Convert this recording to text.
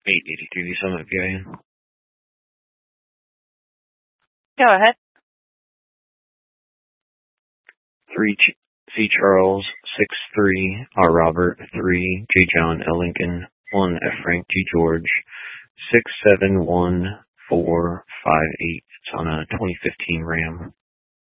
883 Summit VIN. Go ahead. 3 C. Charles, 6-3 R. Robert, 3 J. John L. Lincoln, 1 F. Frank G. George, 671-458. It's on a 2015 Ram.